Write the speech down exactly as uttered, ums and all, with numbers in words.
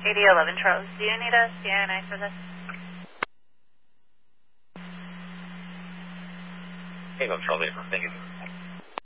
A D eleven Charles, do you need a C I N I for this? Hey, no, Charlie, thank you.